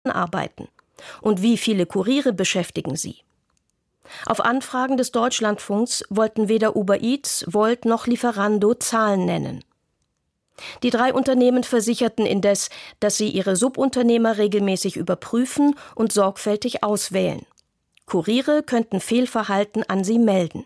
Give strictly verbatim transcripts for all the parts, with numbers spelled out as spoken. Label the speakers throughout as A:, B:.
A: arbeiten? Und wie viele Kuriere beschäftigen sie? Auf Anfragen des Deutschlandfunks wollten weder Uber Eats, Wolt noch Lieferando Zahlen nennen. Die drei Unternehmen versicherten indes, dass sie ihre Subunternehmer regelmäßig überprüfen und sorgfältig auswählen. Kuriere könnten Fehlverhalten an sie melden.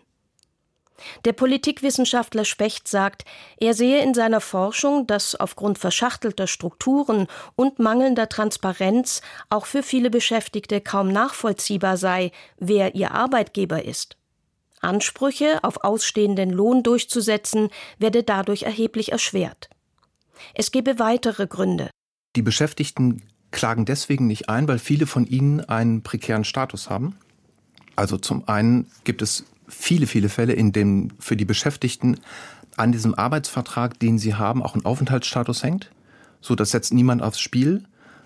A: Der Politikwissenschaftler Specht sagt, er sehe in seiner Forschung, dass aufgrund verschachtelter Strukturen und mangelnder Transparenz auch für viele Beschäftigte kaum nachvollziehbar sei, wer ihr Arbeitgeber ist. Ansprüche auf ausstehenden Lohn durchzusetzen, werde dadurch erheblich erschwert. Es gebe weitere Gründe.
B: Die Beschäftigten klagen deswegen nicht ein, weil viele von ihnen einen prekären Status haben. Also zum einen gibt es viele, viele Fälle, in denen für die Beschäftigten an diesem Arbeitsvertrag, den sie haben, auch ein Aufenthaltsstatus hängt. So, das setzt niemand aufs Spiel.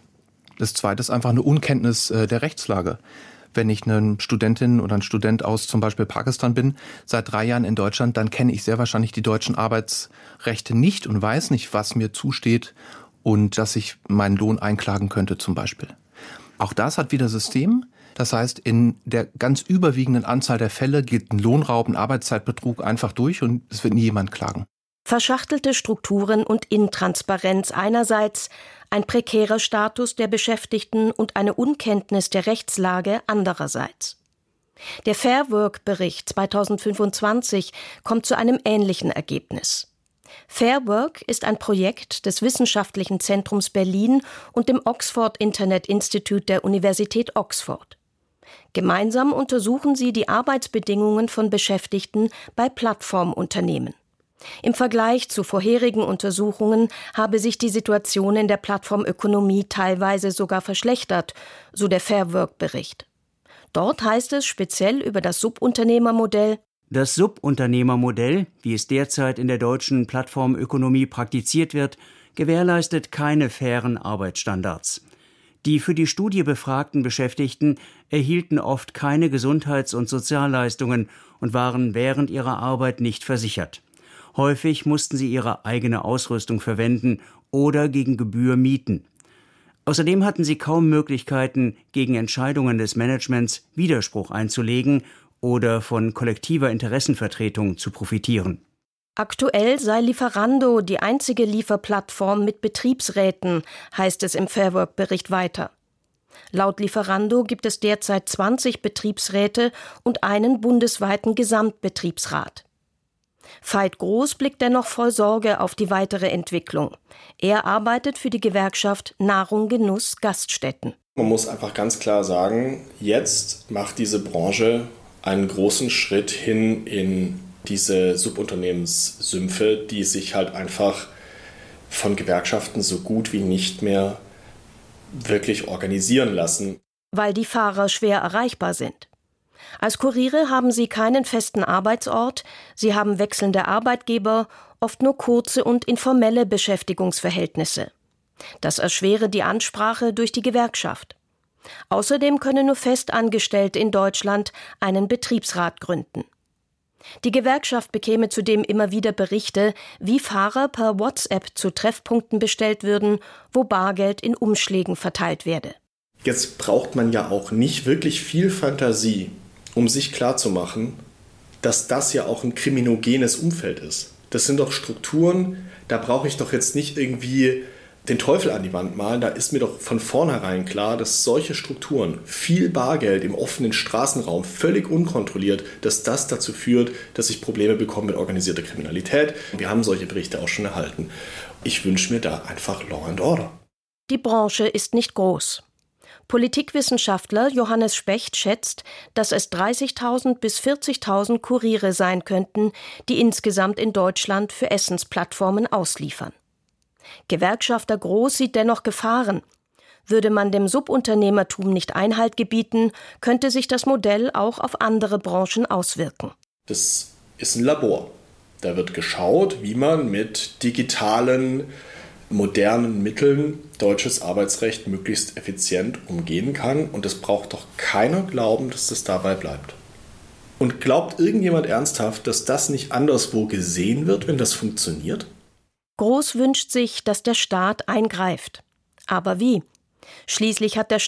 B: Das Zweite ist einfach eine Unkenntnis äh, der Rechtslage. Wenn ich eine Studentin oder ein Student aus zum Beispiel Pakistan bin, seit drei Jahren in Deutschland, dann kenne ich sehr wahrscheinlich die deutschen Arbeitsrechte nicht und weiß nicht, was mir zusteht und dass ich meinen Lohn einklagen könnte zum Beispiel. Auch das hat wieder System. Das heißt, in der ganz überwiegenden Anzahl der Fälle geht ein Lohnraub, ein Arbeitszeitbetrug einfach durch und es wird nie jemand klagen.
A: Verschachtelte Strukturen und Intransparenz einerseits, ein prekärer Status der Beschäftigten und eine Unkenntnis der Rechtslage andererseits. Der Fair Work-Bericht zweitausendfünfundzwanzig kommt zu einem ähnlichen Ergebnis. Fair Work ist ein Projekt des Wissenschaftlichen Zentrums Berlin und dem Oxford Internet Institute der Universität Oxford. Gemeinsam untersuchen sie die Arbeitsbedingungen von Beschäftigten bei Plattformunternehmen. Im Vergleich zu vorherigen Untersuchungen habe sich die Situation in der Plattformökonomie teilweise sogar verschlechtert, so der Fair Work-Bericht. Dort heißt es speziell über das Subunternehmermodell:
C: Das Subunternehmermodell, wie es derzeit in der deutschen Plattformökonomie praktiziert wird, gewährleistet keine fairen Arbeitsstandards. Die für die Studie befragten Beschäftigten erhielten oft keine Gesundheits- und Sozialleistungen und waren während ihrer Arbeit nicht versichert. Häufig mussten sie ihre eigene Ausrüstung verwenden oder gegen Gebühr mieten. Außerdem hatten sie kaum Möglichkeiten, gegen Entscheidungen des Managements Widerspruch einzulegen oder von kollektiver Interessenvertretung zu profitieren.
A: Aktuell sei Lieferando die einzige Lieferplattform mit Betriebsräten, heißt es im Fair Work-Bericht weiter. Laut Lieferando gibt es derzeit zwanzig Betriebsräte und einen bundesweiten Gesamtbetriebsrat. Veit Groß blickt dennoch voll Sorge auf die weitere Entwicklung. Er arbeitet für die Gewerkschaft Nahrung, Genuss, Gaststätten.
D: Man muss einfach ganz klar sagen, jetzt macht diese Branche einen großen Schritt hin in diese Subunternehmenssümpfe, die sich halt einfach von Gewerkschaften so gut wie nicht mehr wirklich organisieren lassen.
A: Weil die Fahrer schwer erreichbar sind. Als Kuriere haben sie keinen festen Arbeitsort, sie haben wechselnde Arbeitgeber, oft nur kurze und informelle Beschäftigungsverhältnisse. Das erschwere die Ansprache durch die Gewerkschaft. Außerdem können nur Festangestellte in Deutschland einen Betriebsrat gründen. Die Gewerkschaft bekäme zudem immer wieder Berichte, wie Fahrer per WhatsApp zu Treffpunkten bestellt würden, wo Bargeld in Umschlägen verteilt werde.
D: Jetzt braucht man ja auch nicht wirklich viel Fantasie, um sich klarzumachen, dass das ja auch ein kriminogenes Umfeld ist. Das sind doch Strukturen, da brauche ich doch jetzt nicht irgendwie den Teufel an die Wand malen. Da ist mir doch von vornherein klar, dass solche Strukturen, viel Bargeld im offenen Straßenraum, völlig unkontrolliert, dass das dazu führt, dass ich Probleme bekomme mit organisierter Kriminalität. Wir haben solche Berichte auch schon erhalten. Ich wünsche mir da einfach Law and Order.
A: Die Branche ist nicht groß. Politikwissenschaftler Johannes Specht schätzt, dass es dreißigtausend bis vierzigtausend Kuriere sein könnten, die insgesamt in Deutschland für Essensplattformen ausliefern. Gewerkschafter Groß sieht dennoch Gefahren. Würde man dem Subunternehmertum nicht Einhalt gebieten, könnte sich das Modell auch auf andere Branchen auswirken.
D: Das ist ein Labor. Da wird geschaut, wie man mit digitalen, modernen Mitteln deutsches Arbeitsrecht möglichst effizient umgehen kann. Und es braucht doch keiner glauben, dass das dabei bleibt. Und glaubt irgendjemand ernsthaft, dass das nicht anderswo gesehen wird, wenn das funktioniert?
A: Groß wünscht sich, dass der Staat eingreift. Aber wie? Schließlich hat der